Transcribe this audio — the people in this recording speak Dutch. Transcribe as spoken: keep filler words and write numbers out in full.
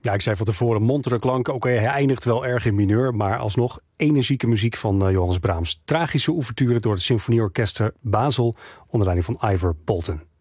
Ja, ik zei van tevoren montere klanken. Oké, hij eindigt wel erg in mineur, maar alsnog energieke muziek van uh, Johannes Brahms. Tragische ouverture door het Symfonieorkester Basel onder leiding van Ivor Bolton.